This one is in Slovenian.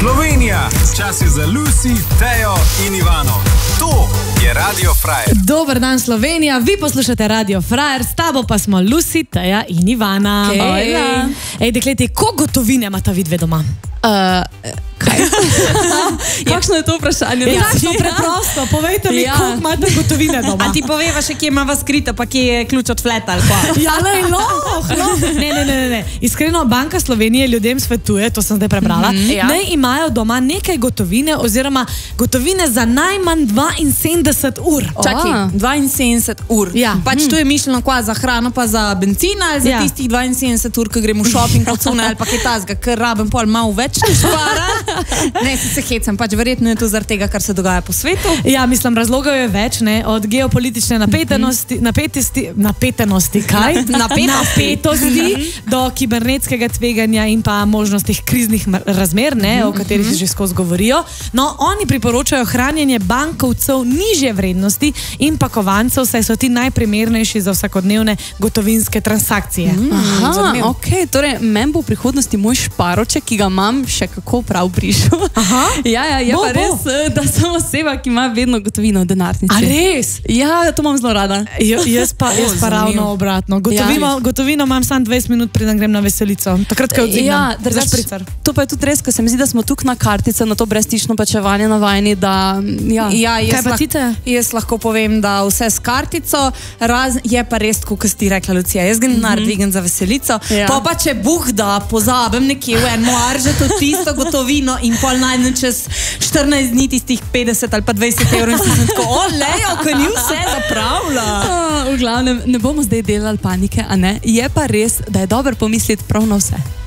Slovenija, čas je za Lucy, Tejo in Ivano. To je Radio Frajer. Dober dan Slovenija, vi poslušate Radio Frajer, s tabo pa smo Lucy, Teja in Ivana. Ej, dekleti, koliko gotovine imata vidve doma? Kaj? Kakšno je to vprašanje? Takšno preprosto, povejte mi, koliko imate gotovine doma. A ti poveva še, kje imava skrita, pa kje je ključ od fleta ali pa? Ja, ne. Iskreno, Banka Slovenije ljudem svetuje, to sem zdaj prebrala, naj imajo doma nekaj gotovine oziroma gotovine za najmanj 72 ur. Čakaj, 72 ur. Pač to je mišljeno kva za hrano pa za benzin ali za tistih 72 ur, ko gremo v shopping od cune ali pa kaj tazga, ker rabim pol malo več špara. Ne, se hecam, pač verjetno je to zaradi tega, kar se dogaja po svetu. Ja, mislim, razlogov je več, ne, od geopolitične napetosti do kibernetskega tveganja in pa možnostih kriznih razmer, ne, o katerih se že skozi govorijo. No, oni priporočajo hranjenje bankovcev nižje vrednosti in pa kovancev, saj so ti najprimernejši za vsakodnevne gotovinske transakcije. Aha, ok, torej men bo v prihodnosti moj šparoček, ki ga imam, še kako prav prišel. Ja, je pa res, da sem oseba, ki ima vedno gotovino v denarnici. A res? Ja, to imam zelo rada. Jaz pa ravno obratno. Gotovino imam samo 20 minut, preden grem na veselico. Takrat, ko odzivnem za špricar. To pa je tudi res, ko se mi zdi, da smo tukaj na kartice, na to brezstično plačevanje navajeni, da... Kaj pa ti te? Jaz lahko povem, da vse s kartico, je pa res, kot si ti rekla, Lucija, jaz grem denar dvigam za veselico, pa če Bog da pozabim nekje v en maržet v tisto gotovino in pol najdem čez 14 dni tistih 50 ali pa 20 evrov in sem tako, lejo, ko ni vse zapravila. V glavnem, ne bomo zdaj delali panike, a ne? Je pa res, da je dobro pomisliti prav na vse.